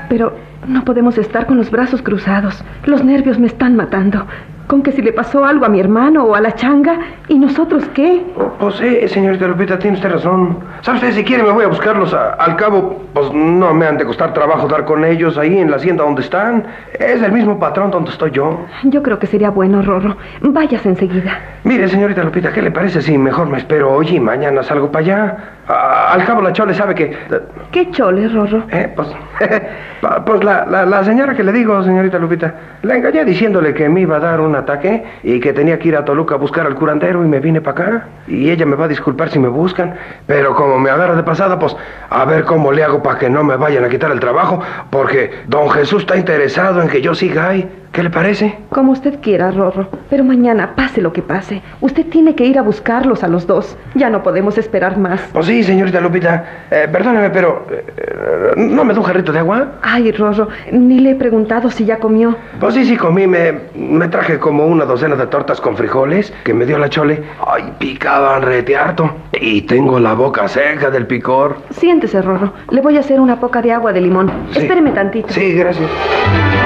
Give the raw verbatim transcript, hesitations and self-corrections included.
Pero no podemos estar con los brazos cruzados. Los nervios me están matando. Con que si le pasó algo a mi hermano o a la changa, ¿y nosotros qué? Pues sí, señorita Lupita, tiene usted razón. ¿Sabe usted? Si quiere me voy a buscarlos. A, al cabo, pues no me han de costar trabajo dar con ellos ahí en la hacienda donde están. Es el mismo patrón donde estoy yo. Yo creo que sería bueno, Rorro. Váyase enseguida. Mire, señorita Lupita, ¿qué le parece si mejor me espero hoy y mañana salgo para allá? A, al cabo la Chole sabe que... ¿Qué Chole, Rorro? Eh, pues... pues la, la, la señora que le digo, señorita Lupita, la engañé diciéndole que me iba a dar un ataque y que tenía que ir a Toluca a buscar al curandero y me vine para acá. Y ella me va a disculpar si me buscan, pero como me agarra de pasada, pues a ver cómo le hago para que no me vayan a quitar el trabajo, porque don Jesús está interesado en que yo siga ahí. ¿Qué le parece? Como usted quiera, Rorro. Pero mañana, pase lo que pase, usted tiene que ir a buscarlos a los dos. Ya no podemos esperar más. Pues sí, señorita Lupita. Eh, perdóneme, pero... Eh, ¿no me da un jarrito de agua? Ay, Rorro, ni le he preguntado si ya comió. Pues sí, sí comí. Me, me traje como una docena de tortas con frijoles que me dio la Chole. Ay, picaban rete harto. Y tengo la boca seca del picor. Siéntese, Rorro. Le voy a hacer una poca de agua de limón. Sí. Espéreme tantito. Sí, gracias.